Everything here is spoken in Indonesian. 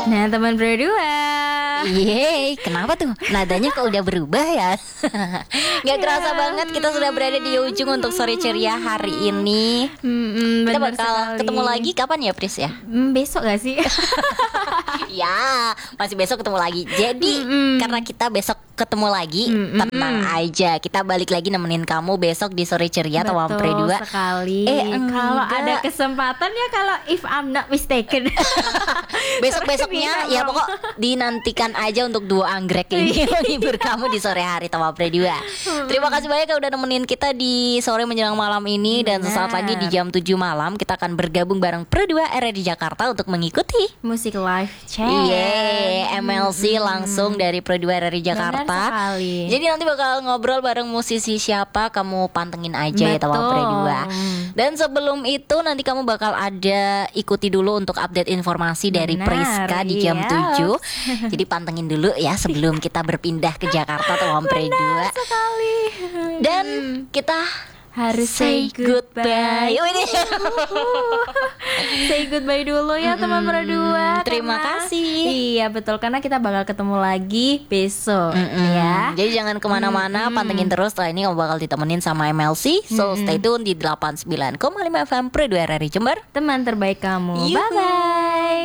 Nah teman berdua. Yeay, kenapa tuh? Nadanya kok udah berubah ya? Gak kerasa banget kita sudah berada di ujung untuk sore ceria hari ini. Kita bakal ketemu lagi kapan ya Pris ya? Besok gak sih? Ya, masih besok ketemu lagi. Jadi karena kita besok ketemu lagi, tenang aja, kita balik lagi nemenin kamu besok di sore ceria Tawam Pre 2. Betul sekali. Kalau ada kesempatan ya, kalau if I'm not mistaken. Besok-besoknya ya pokok dinantikan aja untuk duo anggrek ini menghibur kamu di sore hari Tawam Pre 2. Terima kasih banyak yang udah nemenin kita di sore menjelang malam ini. Dan sesaat lagi di jam 7 malam kita akan bergabung bareng Pre 2 RRI Jakarta untuk mengikuti musik live chat. MLC langsung dari Pre 2 RRI Jakarta. Jadi nanti bakal ngobrol bareng musisi siapa, kamu pantengin aja ya Tawam Pre 2. Dan sebelum itu nanti kamu bakal ada ikuti dulu untuk update informasi dari Priska di jam 7. Jadi pantengin dulu ya sebelum kita berpindah ke Jakarta Tawam Pre 2. Sekali. Dan kita harus say goodbye. Say goodbye dulu ya teman berdua. Terima kasih. Iya betul, karena kita bakal ketemu lagi besok ya. Jadi jangan kemana-mana, pantengin terus. Setelah ini kamu bakal ditemenin sama MLC. So stay tune di 89,5 FM Pre 2 RRI Jember, teman terbaik kamu. Yuhu. Bye bye.